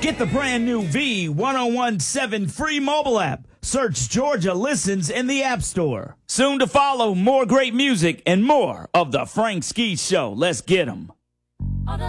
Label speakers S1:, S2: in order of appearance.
S1: Get the brand new V1017 free mobile app. Search Georgia Listens in the App Store. Soon to follow more great music and more of the Frank Ski Show. Let's get 'em.